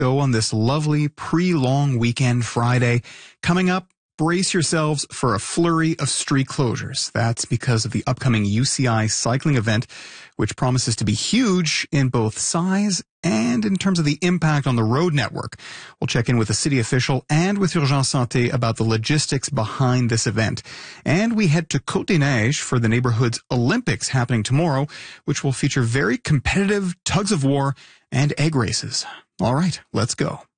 go on this lovely pre-long weekend Friday. Coming up, brace yourselves for a flurry of street closures. That's because of the upcoming UCI cycling event, which promises to be huge in both size and in terms of the impact on the road network. We'll check in with a city official and with Urgence Santé about the logistics behind this event. And we head to Côte-des-Neiges for the neighborhood's Olympics happening tomorrow, which will feature very competitive tugs of war and egg races. All right, let's go.